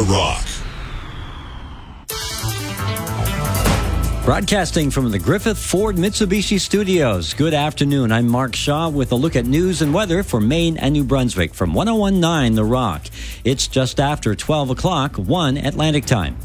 The Rock. Broadcasting from the Griffith Ford Mitsubishi Studios. Good afternoon. I'm Mark Shaw with a look at news and weather for Maine and New Brunswick from 101.9 The Rock. It's just after 12 o'clock, 1 Atlantic time.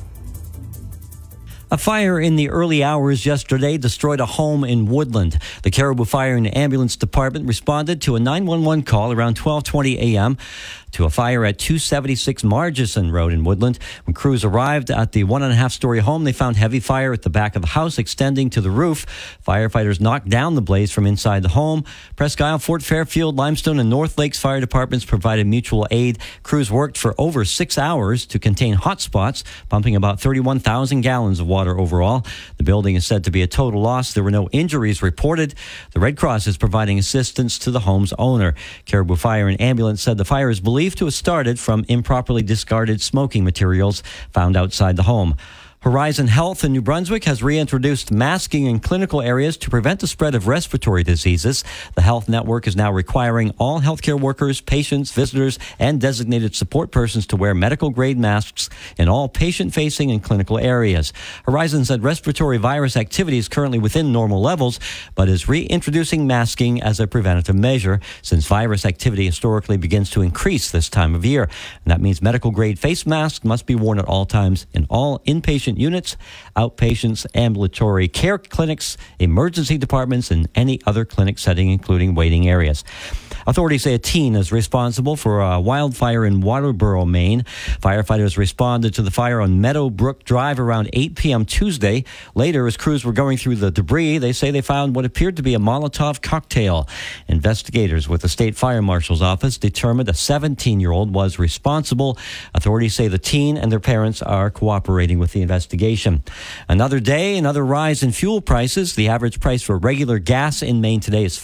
A fire in the early hours yesterday destroyed a home in Woodland. The Caribou Fire and Ambulance Department responded to a 911 call around 12:20 a.m. to a fire at 276 Margison Road in Woodland. When crews arrived at the 1.5-story home, they found heavy fire at the back of the house extending to the roof. Firefighters knocked down the blaze from inside the home. Presque Isle, Fort Fairfield, Limestone, and North Lakes fire departments provided mutual aid. Crews worked for over 6 hours to contain hot spots, pumping about 31,000 gallons of water overall. The building is said to be a total loss. There were no injuries reported. The Red Cross is providing assistance to the home's owner. Caribou Fire and Ambulance said the fire is believed to have started from improperly discarded smoking materials found outside the home. Horizon Health in New Brunswick has reintroduced masking in clinical areas to prevent the spread of respiratory diseases. The health network is now requiring all healthcare workers, patients, visitors, and designated support persons to wear medical-grade masks in all patient-facing and clinical areas. Horizon said respiratory virus activity is currently within normal levels, but is reintroducing masking as a preventative measure, since virus activity historically begins to increase this time of year. And that means medical-grade face masks must be worn at all times in all inpatient units, outpatients, ambulatory care clinics, emergency departments, and any other clinic setting, including waiting areas. Authorities say a teen is responsible for a wildfire in Waterboro, Maine. Firefighters responded to the fire on Meadowbrook Drive around 8 p.m. Tuesday. Later, as crews were going through the debris, they say they found what appeared to be a Molotov cocktail. Investigators with the State Fire Marshal's Office determined a 17-year-old was responsible. Authorities say the teen and their parents are cooperating with the investigation. Another day, another rise in fuel prices. The average price for regular gas in Maine today is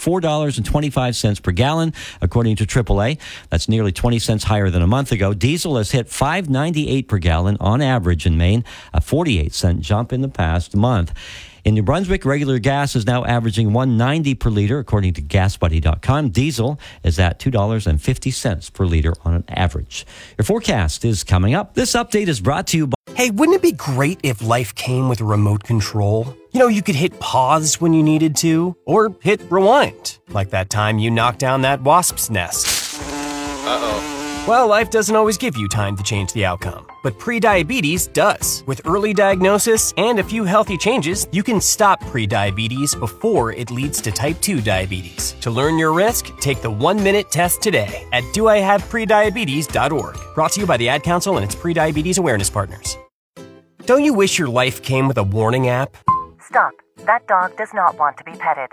$4.25 per gallon. According to AAA, that's nearly 20 cents higher than a month ago. Diesel has hit $5.98 per gallon on average in Maine, a 48-cent jump in the past month. In New Brunswick, regular gas is now averaging $1.90 per liter, according to GasBuddy.com. Diesel is at $2.50 per liter on an average. Your forecast is coming up. This update is brought to you by... Hey, wouldn't it be great if life came with a remote control? You know, you could hit pause when you needed to, or hit rewind, like that time you knocked down that wasp's nest. Uh-oh. Well, life doesn't always give you time to change the outcome, but prediabetes does. With early diagnosis and a few healthy changes, you can stop prediabetes before it leads to type 2 diabetes. To learn your risk, take the 1-minute test today at doihaveprediabetes.org. Brought to you by the Ad Council and its prediabetes awareness partners. Don't you wish your life came with a warning app? Stop. That dog does not want to be petted.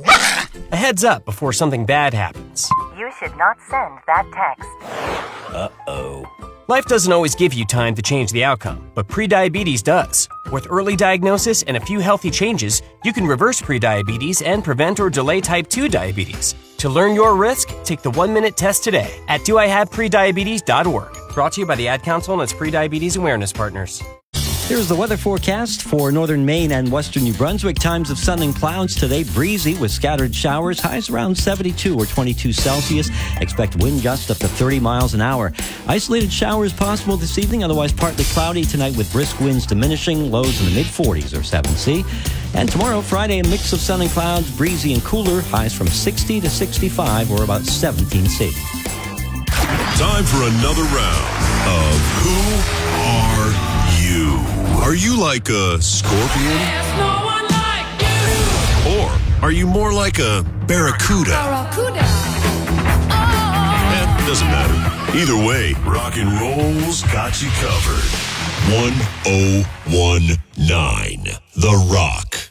A heads up before something bad happens. You should not send that text. Uh-oh. Life doesn't always give you time to change the outcome, but prediabetes does. With early diagnosis and a few healthy changes, you can reverse prediabetes and prevent or delay type 2 diabetes. To learn your risk, take the 1-minute test today at doihaveprediabetes.org. Brought to you by the Ad Council and its prediabetes awareness partners. Here's the weather forecast for northern Maine and western New Brunswick. Times of sun and clouds today. Breezy with scattered showers. Highs around 72 or 22 Celsius. Expect wind gusts up to 30 miles an hour. Isolated showers possible this evening. Otherwise partly cloudy tonight with brisk winds diminishing. Lows in the mid-40s or 7C. And tomorrow, Friday, a mix of sun and clouds. Breezy and cooler. Highs from 60 to 65 or about 17C. Time for another round of Who Are You? Are you like a scorpion? There's no one like you. Or are you more like a barracuda? Barracuda. Doesn't matter. Either way, rock and roll's got you covered. 1019 The Rock.